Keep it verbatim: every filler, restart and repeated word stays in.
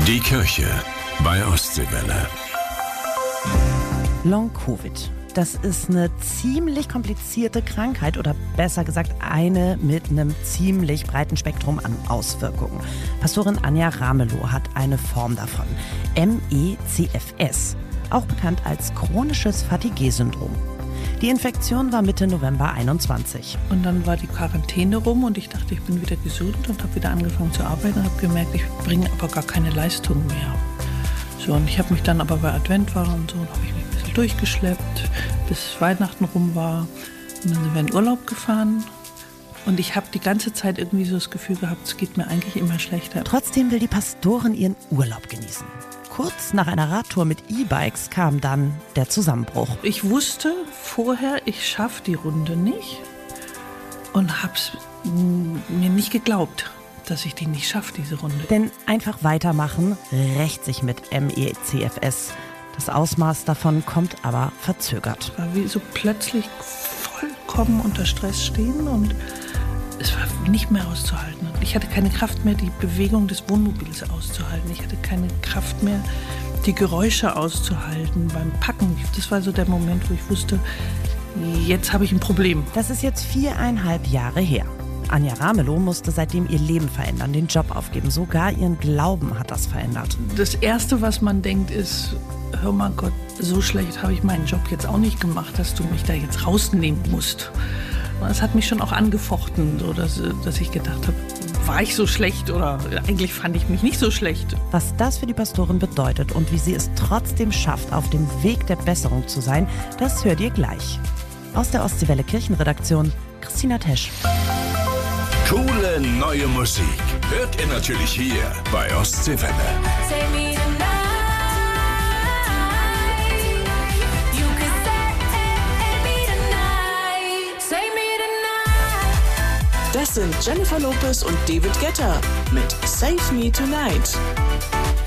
Die Kirche bei Ostseewelle. Long-Covid. Das ist eine ziemlich komplizierte Krankheit oder besser gesagt eine mit einem ziemlich breiten Spektrum an Auswirkungen. Pastorin Anja Ramelow hat eine Form davon, M E C F S, auch bekannt als chronisches Fatigue-Syndrom. Die Infektion war Mitte November einundzwanzig. Und dann war die Quarantäne rum und ich dachte, ich bin wieder gesund und habe wieder angefangen zu arbeiten und habe gemerkt, ich bringe aber gar keine Leistung mehr. So, und ich habe mich dann aber bei Advent war und so, habe ich mich ein bisschen durchgeschleppt, bis Weihnachten rum war. Und dann sind wir in Urlaub gefahren. Und ich habe die ganze Zeit irgendwie so das Gefühl gehabt, es geht mir eigentlich immer schlechter. Trotzdem will die Pastorin ihren Urlaub genießen. Kurz nach einer Radtour mit E-Bikes kam dann der Zusammenbruch. Ich wusste vorher, ich schaffe die Runde nicht und habe es mir nicht geglaubt, dass ich die nicht schaffe, diese Runde. Denn einfach weitermachen rächt sich mit M E C F S. Das Ausmaß davon kommt aber verzögert. Es war wie so plötzlich vollkommen unter Stress stehen und es war nicht mehr auszuhalten. Ich hatte keine Kraft mehr, die Bewegung des Wohnmobils auszuhalten. Ich hatte keine Kraft mehr, die Geräusche auszuhalten beim Packen. Das war so der Moment, wo ich wusste, jetzt habe ich ein Problem. Das ist jetzt viereinhalb Jahre her. Anja Ramelow musste seitdem ihr Leben verändern, den Job aufgeben. Sogar ihren Glauben hat das verändert. Das Erste, was man denkt, ist, hör mal Gott, so schlecht habe ich meinen Job jetzt auch nicht gemacht, dass du mich da jetzt rausnehmen musst. Es hat mich schon auch angefochten, so dass, dass ich gedacht habe, war ich so schlecht oder eigentlich fand ich mich nicht so schlecht. Was das für die Pastorin bedeutet und wie sie es trotzdem schafft, auf dem Weg der Besserung zu sein, das hört ihr gleich. Aus der Ostseewelle Kirchenredaktion, Christina Tesch. Coole neue Musik hört ihr natürlich hier bei Ostseewelle. Das sind Jennifer Lopez und David Guetta mit Save Me Tonight.